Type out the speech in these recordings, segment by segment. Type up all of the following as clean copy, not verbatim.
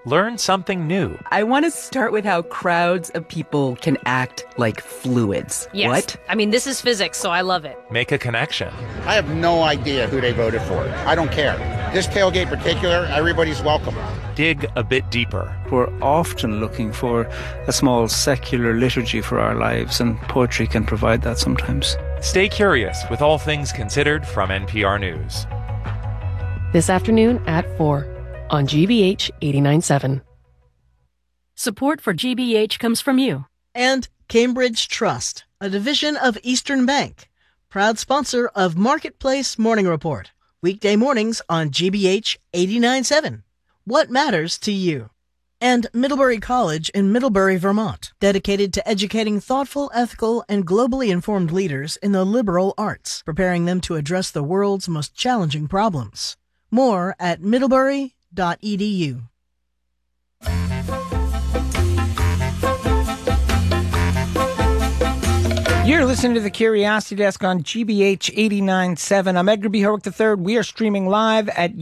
Learn something new. I want to start with how crowds of people can act like fluids. Yes. What? I mean, this is physics, so I love it. Make a connection. I have no idea who they voted for. I don't care. This tailgate in particular, everybody's welcome. Dig a bit deeper. We're often looking for a small secular liturgy for our lives, and poetry can provide that sometimes. Stay curious with All Things Considered from NPR News. This afternoon at 4 on GBH 89.7. Support for GBH comes from you. And Cambridge Trust, a division of Eastern Bank, proud sponsor of Marketplace Morning Report, weekday mornings on GBH 89.7. What matters to you? And Middlebury College in Middlebury, Vermont, dedicated to educating thoughtful, ethical, and globally informed leaders in the liberal arts, preparing them to address the world's most challenging problems. More at middlebury.edu. You're listening to the Curiosity Desk on GBH 89.7. I'm Edgar B. Herwick III. We are streaming live at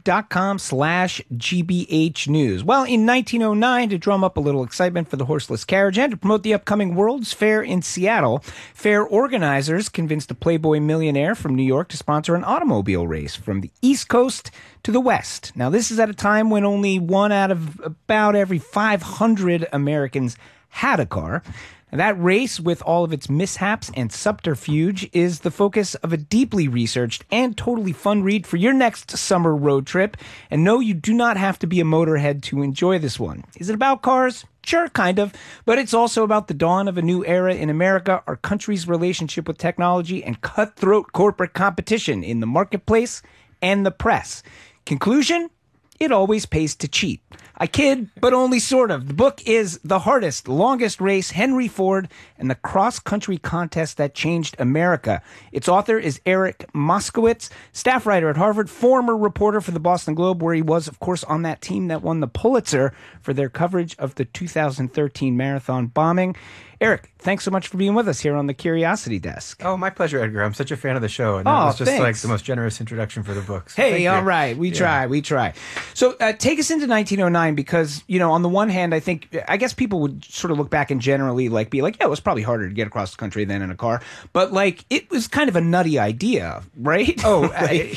youtube.com/GBH News. Well, in 1909, to drum up a little excitement for the horseless carriage and to promote the upcoming World's Fair in Seattle, fair organizers convinced a Playboy millionaire from New York to sponsor an automobile race from the East Coast to the West. Now, this is at a time when only one out of about every 500 Americans had a car. And that race, with all of its mishaps and subterfuge, is the focus of a deeply researched and totally fun read for your next summer road trip. And no, you do not have to be a motorhead to enjoy this one. Is it about cars? Sure, kind of. But it's also about the dawn of a new era in America, our country's relationship with technology, and cutthroat corporate competition in the marketplace and the press. Conclusion? It always pays to cheat. I kid, but only sort of. The book is The Hardest, Longest Race, Henry Ford, and the Cross-Country Contest That Changed America. Its author is Eric Moskowitz, staff writer at Harvard, former reporter for the Boston Globe, where he was, of course, on that team that won the Pulitzer for their coverage of the 2013 marathon bombing. Eric, thanks so much for being with us here on the Curiosity Desk. Oh, my pleasure, Edgar. I'm such a fan of the show, and that was just thanks. like the most generous introduction for the books. Hey, all right. We try. So take us into 1909 because, you know, on the one hand, I guess people would sort of look back and generally be like, yeah, it was probably harder to get across the country than in a car. But, like, it was kind of a nutty idea, right? Oh,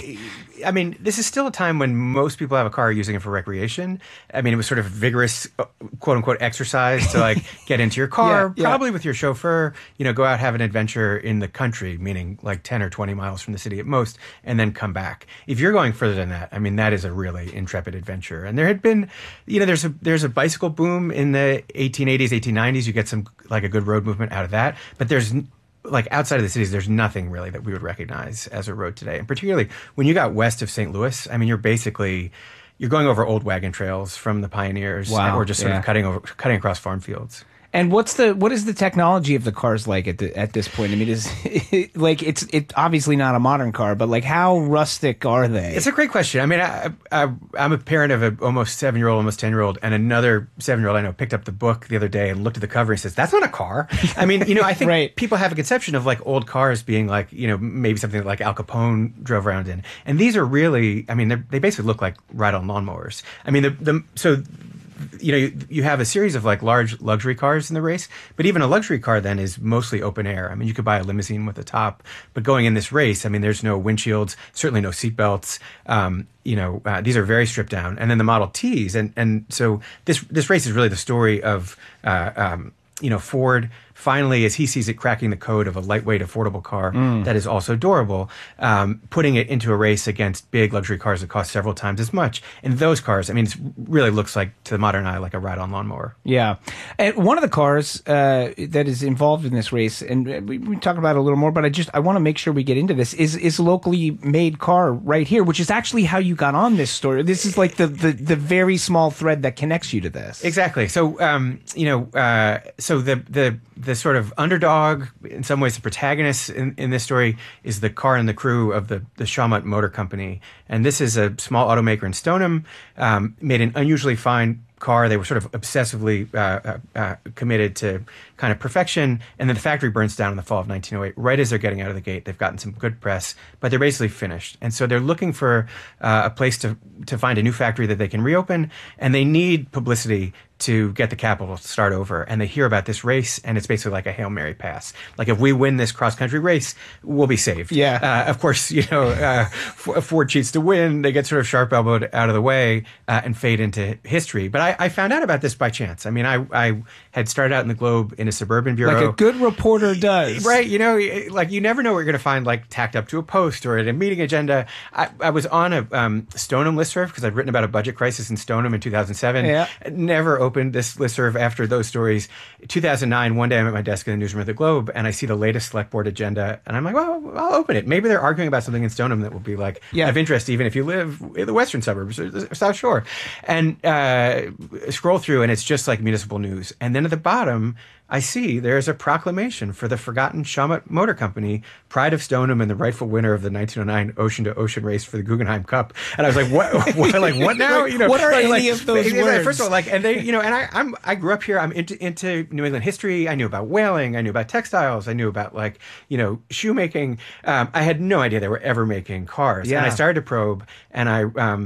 I mean, this is still a time when most people have a car using it for recreation. I mean, it was sort of vigorous, quote unquote, exercise to like get into your car, probably with your chauffeur, you know, go out, have an adventure in the country, meaning like 10 or 20 miles from the city at most, and then come back. If you're going further than that, I mean, that is a really intrepid adventure. And there had been, you know, there's a bicycle boom in the 1880s, 1890s. You get some like a good road movement out of that. But there's like outside of the cities, there's nothing really that we would recognize as a road today. And particularly when you got west of St. Louis, I mean, you're going over old wagon trails from the pioneers, or just sort of cutting across farm fields. And what is the technology of the cars like at this point? I mean, is it's obviously not a modern car, but like how rustic are they? It's a great question. I mean, I'm a parent of an almost 7-year-old, almost 10-year-old, and another 7-year-old I know picked up the book the other day and looked at the cover and says, "That's not a car." I mean, you know, I think people have a conception of like old cars being like, you know, maybe something that like Al Capone drove around in, and these are really, I mean, they basically look like ride-on lawnmowers. I mean, so. You know, you have a series of like large luxury cars in the race, but even a luxury car then is mostly open air. I mean, you could buy a limousine with a top, but going in this race, I mean, there's no windshields, certainly no seatbelts. You know, these are very stripped down. And then the Model Ts, and so this race is really the story of you know, Ford finally, as he sees it, cracking the code of a lightweight, affordable car that is also durable, putting it into a race against big luxury cars that cost several times as much. And those cars, I mean, it really looks like, to the modern eye, like a ride-on lawnmower. Yeah. And one of the cars that is involved in this race, and we talk about it a little more, but I want to make sure we get into this, is a locally made car right here, which is actually how you got on this story. This is like the very small thread that connects you to this. Exactly. So, you know, so the sort of underdog, in some ways the protagonist in this story, is the car and the crew of the Shawmut Motor Company. And this is a small automaker in Stoneham, made an unusually fine car. They were sort of obsessively committed to kind of perfection. And then the factory burns down in the fall of 1908. Right as they're getting out of the gate, they've gotten some good press, but they're basically finished. And so they're looking for a place to find a new factory that they can reopen, and they need publicity to get the capital to start over. And they hear about this race, and it's basically like a Hail Mary pass. Like, if we win this cross-country race, we'll be saved. Yeah. Of course, Ford cheats to win. They get sort of sharp-elbowed out of the way and fade into history. But I found out about this by chance. I mean, I had started out in the Globe in a suburban bureau. Like a good reporter does. Right. Like, you never know what you're going to find, like, tacked up to a post or at a meeting agenda. I was on a Stoneham listserv because I'd written about a budget crisis in Stoneham in 2007. Yeah. Never opened this listserv after those stories. 2009, one day I'm at my desk in the newsroom of the Globe, and I see the latest select board agenda, and I'm like, well, I'll open it. Maybe they're arguing about something in Stoneham that will be like of interest, even if you live in the western suburbs or the South Shore. And scroll through, and it's just like municipal news. And then at the bottom, I see there's a proclamation for the forgotten Shawmut Motor Company, pride of Stoneham and the rightful winner of the 1909 ocean-to-ocean race for the Guggenheim Cup. And I was like, what like, what now? What are any of those words? First of all, and they, and I grew up here. I'm into New England history. I knew about whaling. I knew about textiles. I knew about, shoemaking. I had no idea they were ever making cars. Yeah. And I started to probe, and I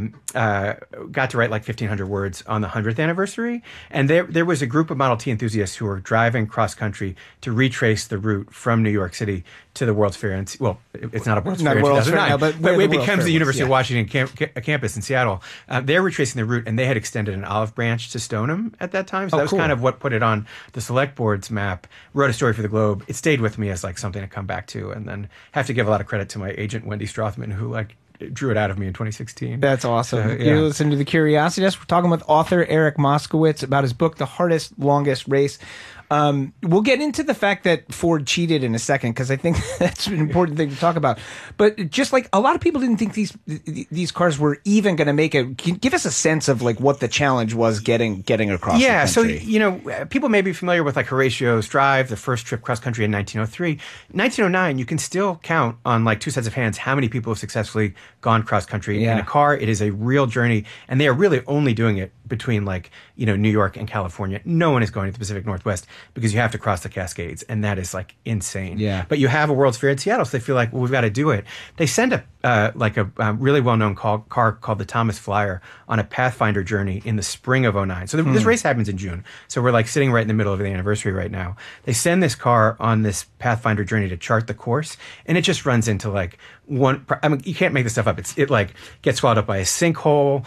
got to write like 1,500 words on the 100th anniversary. And there was a group of Model T enthusiasts who were driving cross country to retrace the route from New York City to the World's Fair. It's not a World's Fair in 2009, but it becomes the University of Washington campus in Seattle. They're retracing the route, and they had extended an olive branch to Stoneham at that time. So that was kind of what put it on the select board's map. Wrote a story for the Globe. It stayed with me as like something to come back to, and then have to give a lot of credit to my agent, Wendy Strothman, who drew it out of me in 2016. That's awesome. You listen to The Curiosity Desk. We're talking with author Eric Moskowitz about his book, The Hardest, Longest Race. We'll get into the fact that Ford cheated in a second, because I think that's an important thing to talk about. But just like a lot of people didn't think these cars were even going to make it. Give us a sense of like what the challenge was getting across the country. So people may be familiar with like Horatio's Drive, the first trip cross country in 1903. 1909, you can still count on like two sets of hands how many people have successfully gone cross country in a car. It is a real journey, and they are really only doing it between New York and California. No one is going to the Pacific Northwest because you have to cross the Cascades, and that is like insane. Yeah. But you have a World's Fair in Seattle, so they feel like, well, we've got to do it. They send a really well-known car called the Thomas Flyer on a Pathfinder journey in the spring of 2009. So this race happens in June. So we're like sitting right in the middle of the anniversary right now. They send this car on this Pathfinder journey to chart the course, and it just runs into like you can't make this stuff up. It gets swallowed up by a sinkhole.